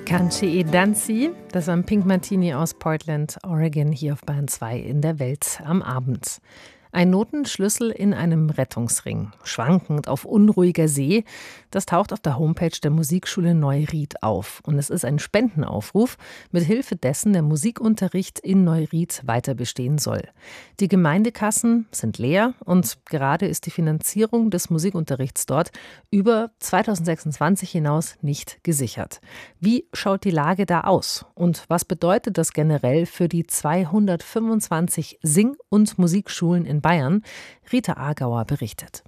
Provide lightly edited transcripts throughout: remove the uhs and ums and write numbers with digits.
Can't e Dancy, das war ein Pink Martini aus Portland, Oregon, hier auf Bayern 2 in der Welt am Abend. Ein Notenschlüssel in einem Rettungsring, schwankend auf unruhiger See, das taucht auf der Homepage der Musikschule Neuried auf. Und es ist ein Spendenaufruf, mit Hilfe dessen der Musikunterricht in Neuried weiter bestehen soll. Die Gemeindekassen sind leer und gerade ist die Finanzierung des Musikunterrichts dort über 2026 hinaus nicht gesichert. Wie schaut die Lage da aus? Und was bedeutet das generell für die 225 Sing- und Musikschulen in Bayern? Rita Aargauer berichtet.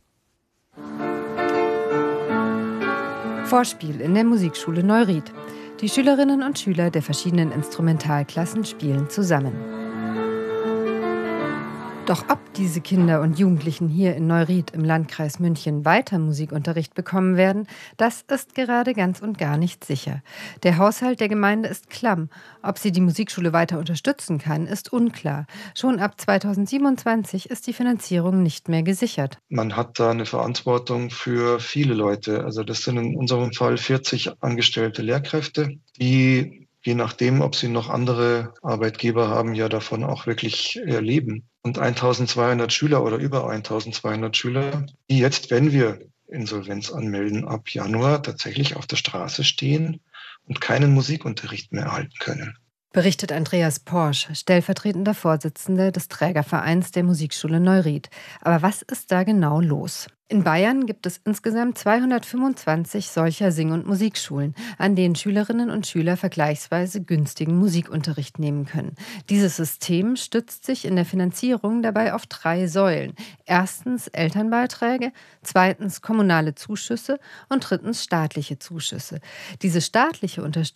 Vorspiel in der Musikschule Neuried. Die Schülerinnen und Schüler der verschiedenen Instrumentalklassen spielen zusammen. Doch ob diese Kinder und Jugendlichen hier in Neuried im Landkreis München weiter Musikunterricht bekommen werden, das ist gerade ganz und gar nicht sicher. Der Haushalt der Gemeinde ist klamm. Ob sie die Musikschule weiter unterstützen kann, ist unklar. Schon ab 2027 ist die Finanzierung nicht mehr gesichert. Man hat da eine Verantwortung für viele Leute. Also das sind in unserem Fall 40 angestellte Lehrkräfte, die je nachdem, ob sie noch andere Arbeitgeber haben, ja davon auch wirklich leben. Und 1200 Schüler oder über 1200 Schüler, die jetzt, wenn wir Insolvenz anmelden, ab Januar tatsächlich auf der Straße stehen und keinen Musikunterricht mehr erhalten können. Berichtet Andreas Porsch, stellvertretender Vorsitzender des Trägervereins der Musikschule Neuried. Aber was ist da genau los? In Bayern gibt es insgesamt 225 solcher Sing- und Musikschulen, an denen Schülerinnen und Schüler vergleichsweise günstigen Musikunterricht nehmen können. Dieses System stützt sich in der Finanzierung dabei auf 3 Säulen. Erstens Elternbeiträge, zweitens kommunale Zuschüsse und drittens staatliche Zuschüsse. Diese staatliche Unterstützung